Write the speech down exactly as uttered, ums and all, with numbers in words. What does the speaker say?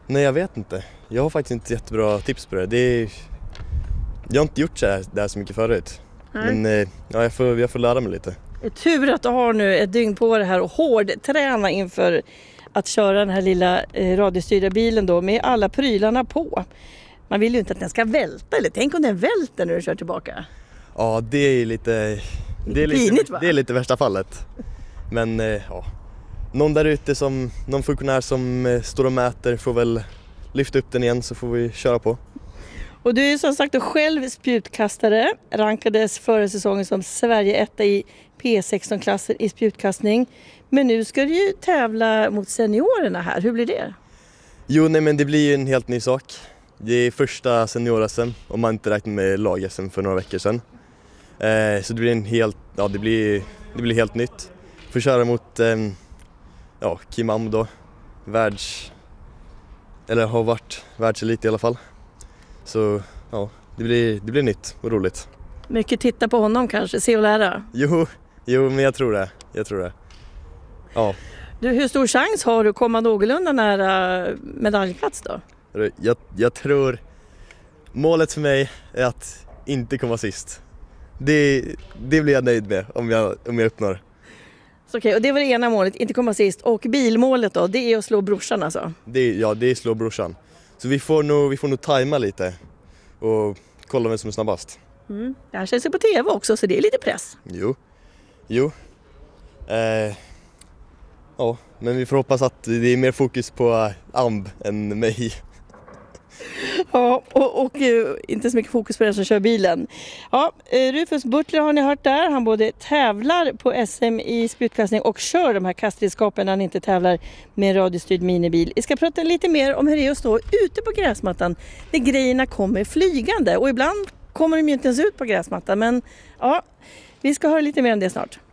Nej, jag vet inte. Jag har faktiskt inte jättebra tips på det. det är... Jag har inte gjort så här, det här så mycket förut. Nej. Men eh, ja, jag, får, jag får lära mig lite. Det är tur att du har nu ett dygn på det här och hårdträna inför att köra den här lilla eh, radiostyrda bilen då med alla prylarna på. Man vill ju inte att den ska välta, eller tänk om den välter när du kör tillbaka. Ja, det är lite... Det är lite, pinigt, va? Det är lite värsta fallet. Men eh, ja, någon där ute som, någon funktionär som eh, står och mäter får väl lyfta upp den igen, så får vi köra på. Och du är ju som sagt då själv spjutkastare, rankades förra säsongen som Sverige etta i P sexton-klasser i spjutkastning. Men nu ska du ju tävla mot seniorerna här, hur blir det? Jo, nej men det blir ju en helt ny sak. Det är första senior-S M, om man inte räknar med lag-S M för några veckor sedan. Eh, så det blir en helt, ja det blir, det blir helt nytt. Får köra mot eh, ja, Kim Am då, världs, eller har varit världselit i alla fall. Så ja, det blir, det blir nytt och roligt. Mycket titta på honom kanske, se och lära. Jo, jo men jag tror det, jag tror det. Ja. Du, hur stor chans har du att komma någorlunda nära medaljplats då? Jag, jag tror, målet för mig är att inte komma sist. Det, det blir jag nöjd med om jag, om jag uppnår. Okej, okay, och det var det ena målet, inte komma sist. Och bilmålet då, det är att slå brorsan alltså? Det, ja, det är slå brorsan. Så vi får nog, vi får nog tajma lite och kolla vem som är snabbast. Mm. Det här känns ju på tv också, så det är lite press. Jo, jo. Eh, ja, men vi får hoppas att det är mer fokus på Amb än mig. Ja, och, och inte så mycket fokus på den som kör bilen. Ja, Rufus Butler har ni hört där. Han både tävlar på S M i spjutkastning och kör de här kastredskapen när han inte tävlar med radiostyrd minibil. Vi ska prata lite mer om hur det är att stå ute på gräsmattan när grejerna kommer flygande. Och ibland kommer de ju inte ens ut på gräsmattan. Men ja, vi ska höra lite mer om det snart.